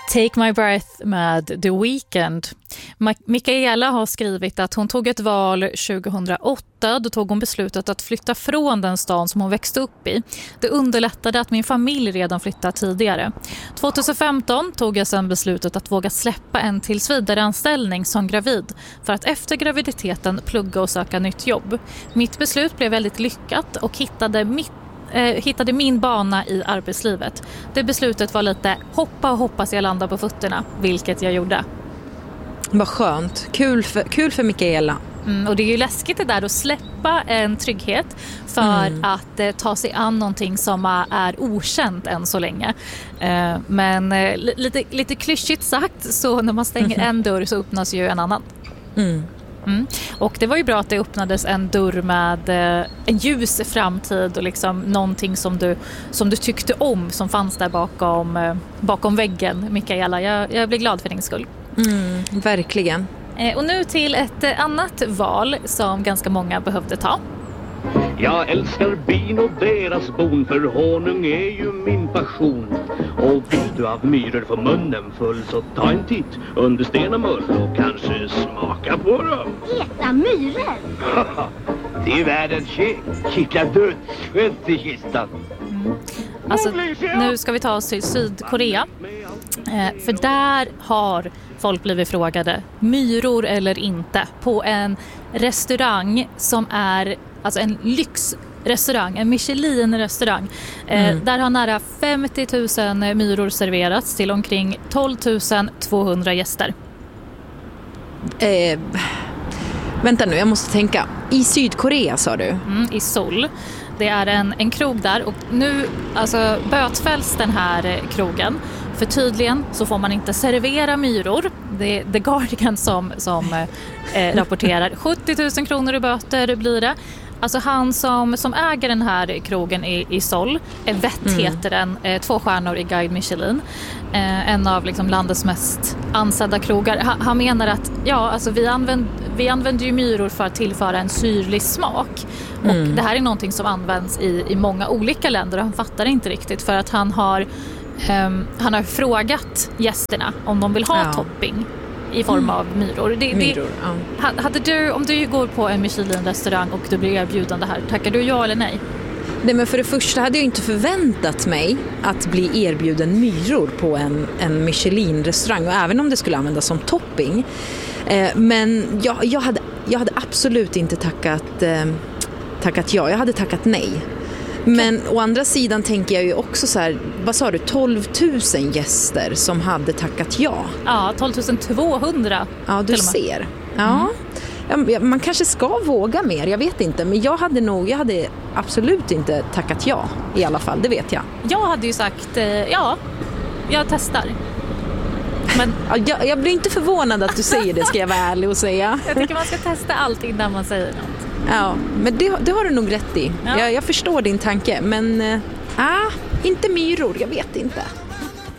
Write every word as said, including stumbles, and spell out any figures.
Take My Breath med The Weeknd. Ma- Mikaela har skrivit att hon tog ett val tjugohundraåtta. Då tog hon beslutet att flytta från den stan som hon växte upp i. Det underlättade att min familj redan flyttade tidigare. tjugohundrafemton tog jag sedan beslutet att våga släppa en tillsvidareanställning som gravid för att efter graviditeten plugga och söka nytt jobb. Mitt beslut blev väldigt lyckat och hittade mitt Eh, hittade min bana i arbetslivet. Det beslutet var lite hoppa och hoppas jag landar på fötterna, vilket jag gjorde. Vad skönt. Kul för, kul för Mikaela. Mm, och det är ju läskigt det där att släppa en trygghet för mm. att eh, ta sig an någonting som är okänt än så länge. Eh, men eh, lite, lite klyschigt sagt, så när man stänger mm. en dörr så öppnas ju en annan. Mm. Mm. Och det var ju bra att det öppnades en dörr med eh, en ljus framtid och liksom någonting som du, som du tyckte om som fanns där bakom, eh, bakom väggen, Mikaela. Jag, jag blir glad för din skull. Mm, verkligen. Eh, och nu till ett eh, annat val som ganska många behövde ta. Jag älskar bin och deras bon, för honung är ju min passion. Och vill du av myror få munnen full, så ta en titt under sten och mull och kanske smaka på dem. Äta myror? Det är världens ki- kittla dödsskönt i kistan. Mm. Alltså, nu ska vi ta oss till Sydkorea. Eh, för där har folk blivit frågade, myror eller inte, på en restaurang som är alltså en lyxrestaurang, en Michelin-restaurang. Mm. Eh, där har nära femtio tusen myror serverats till omkring tolv tusen tvåhundra gäster. Eh, vänta nu, jag måste tänka. I Sydkorea sa du? Mm, i Seoul. Det är en, en krog där och nu alltså, bötfälls den här krogen. För tydligen så får man inte servera myror. Det är The Guardian som, som eh, rapporterar. sjuttio tusen kronor i böter blir det. Alltså han som, som äger den här krogen i, i Seoul, Vett mm. heter den, eh, två stjärnor i Guide Michelin. Eh, en av liksom landets mest ansedda krogar. Ha, han menar att ja, alltså vi, använd, vi använder ju myror för att tillföra en syrlig smak. Och mm. det här är någonting som används i, i många olika länder och han fattar inte riktigt för att han har, um, han har frågat gästerna om de vill ha ja. topping i form mm. av myror. Det, myror det, ja. hade du, om du går på en Michelin-restaurang och du blir erbjuden det här, tackar du ja eller nej? Nej, men för det första hade jag inte förväntat mig att bli erbjuden myror på en, en Michelin-restaurang, och även om det skulle användas som topping. Eh, men jag, jag, hade, jag hade absolut inte tackat, eh, tackat ja, jag hade tackat nej. Men å andra sidan tänker jag ju också så här, vad sa du, tolv tusen gäster som hade tackat ja. Ja, tolv tusen tvåhundra. Ja, du ser. Ja. Mm. Ja, man kanske ska våga mer, jag vet inte. Men jag hade nog, jag hade absolut inte tackat ja i alla fall, det vet jag. Jag hade ju sagt, eh, ja, jag testar. Men ja, jag, jag blir inte förvånad att du säger det, ska jag vara ärlig och säga. Jag tycker man ska testa allt innan man säger något. Ja, men det, det har du nog rätt i. Ja. Jag, jag förstår din tanke, men äh, inte myror, jag vet inte.